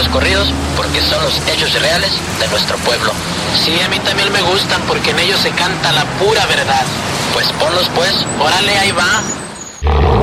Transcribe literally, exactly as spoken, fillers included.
corridos porque son los hechos reales de nuestro pueblo. Sí, a mí también me gustan porque en ellos se canta la pura verdad. Pues ponlos pues, Órale, ahí va.